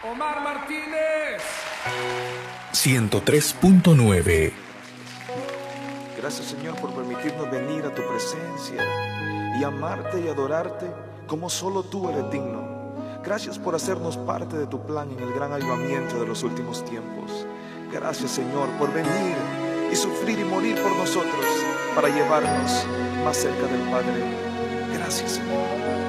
Omar Martínez. 103.9. Gracias, Señor, por permitirnos venir a tu presencia y amarte y adorarte como solo tú eres digno. Gracias por hacernos parte de tu plan en el gran avivamiento de los últimos tiempos. Gracias, Señor, por venir y sufrir y morir por nosotros para llevarnos más cerca del Padre. Gracias, Señor.